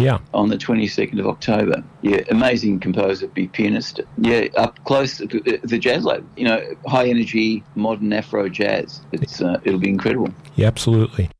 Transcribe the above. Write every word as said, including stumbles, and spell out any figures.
yeah. on the twenty-second of October. Yeah, amazing composer, be pianist. Yeah, up close to the Jazz Lab. You know, high energy, modern Afro jazz. It's uh, it'll be incredible. Yeah, absolutely.